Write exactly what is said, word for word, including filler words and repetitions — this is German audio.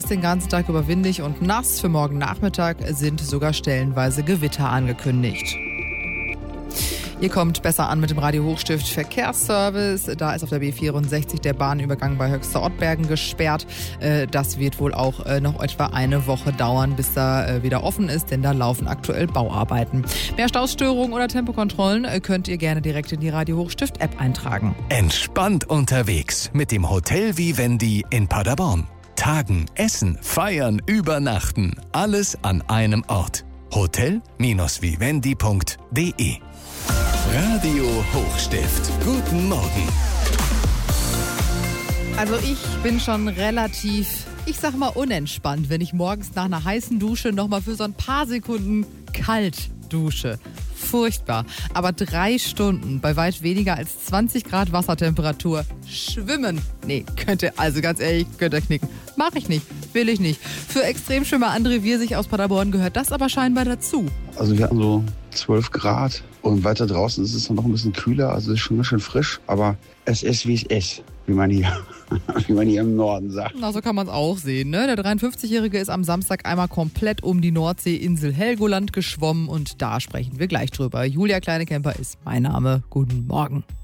ist den ganzen Tag über windig und nass. Für morgen Nachmittag sind sogar stellenweise Gewitter angekündigt. Ihr kommt besser an mit dem Radio Hochstift Verkehrsservice. Da ist auf der B vierundsechzig der Bahnübergang bei Höchster Ortbergen gesperrt. Das wird wohl auch noch etwa eine Woche dauern, bis da wieder offen ist, denn da laufen aktuell Bauarbeiten. Mehr Stausstörungen oder Tempokontrollen könnt ihr gerne direkt in die Radio Hochstift App eintragen. Entspannt unterwegs mit dem Hotel Vivendi in Paderborn. Tagen, essen, feiern, übernachten. Alles an einem Ort. hotel Vivendi punkt de. Radio Hochstift. Guten Morgen. Also ich bin schon relativ, ich sag mal unentspannt, wenn ich morgens nach einer heißen Dusche nochmal für so ein paar Sekunden kalt dusche. Furchtbar. Aber drei Stunden bei weit weniger als zwanzig Grad Wassertemperatur schwimmen. Nee, könnte, also ganz ehrlich, könnt ihr knicken. Mach ich nicht, will ich nicht. Für Extremschwimmer André Wirsig aus Paderborn gehört das aber scheinbar dazu. Also wir hatten so zwölf Grad und weiter draußen ist es dann noch ein bisschen kühler, also es ist schon ganz schön frisch, aber es ist wie es ist, wie man hier, wie man hier im Norden sagt. Na, so kann man es auch sehen, ne? Der dreiundfünfzigjährige ist am Samstag einmal komplett um die Nordseeinsel Helgoland geschwommen und da sprechen wir gleich drüber. Julia Kleinekemper ist mein Name. Guten Morgen.